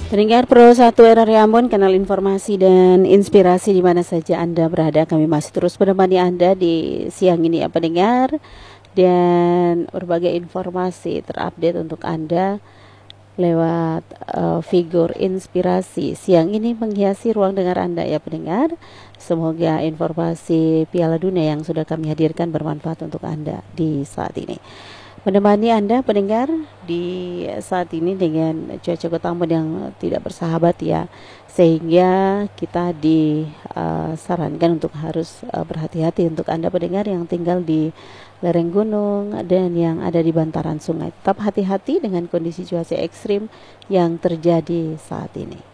Pendengar Pro 1 RRI Ambon, kanal informasi dan inspirasi di mana saja Anda berada. Kami masih terus menemani Anda di siang ini ya pendengar, dan berbagai informasi terupdate untuk Anda lewat figur inspirasi siang ini menghiasi ruang dengar Anda ya pendengar. Semoga informasi Piala Dunia yang sudah kami hadirkan bermanfaat untuk Anda di saat ini. Menemani Anda pendengar di saat ini dengan cuaca kota Ambon yang tidak bersahabat ya, sehingga kita disarankan untuk harus berhati-hati untuk Anda pendengar yang tinggal di lereng gunung dan yang ada di bantaran sungai. Tetap hati-hati dengan kondisi cuaca ekstrim yang terjadi saat ini.